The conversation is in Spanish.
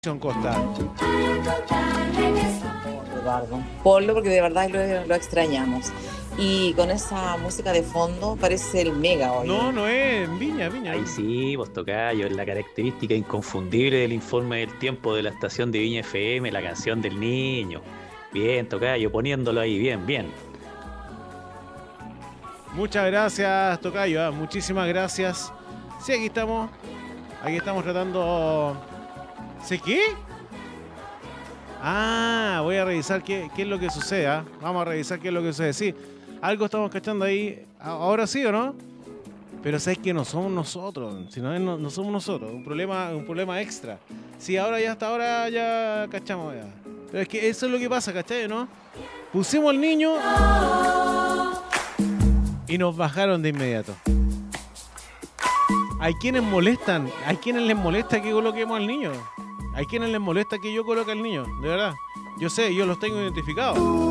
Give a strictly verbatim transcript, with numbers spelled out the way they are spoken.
Costa. Eduardo. Ponlo porque de verdad lo, lo extrañamos. Y con esa música de fondo parece el Mega hoy. No, no es en Viña, Viña. Ahí sí, vos tocayo, es la característica inconfundible del informe del tiempo de la estación de Viña F M, la canción del niño. Bien, tocayo, poniéndolo ahí, bien, bien. Muchas gracias, tocayo, ¿eh? Muchísimas gracias. Sí, aquí estamos. Aquí estamos tratando... ¿Sé qué? Ah, voy a revisar qué, qué es lo que sucede. ¿eh? Vamos a revisar qué es lo que sucede. Sí, algo estamos cachando ahí. Ahora sí o no. Pero sabes que no somos nosotros. Si no, no, no somos nosotros. Un problema, un problema extra. Sí, ahora ya hasta ahora ya cachamos ya. Pero es que eso es lo que pasa, ¿cachai? ¿No? Pusimos al niño y nos bajaron de inmediato. Hay quienes molestan, hay quienes les molesta que coloquemos al niño. Hay quienes les molesta que yo coloque al niño, de verdad. Yo sé, yo los tengo identificados.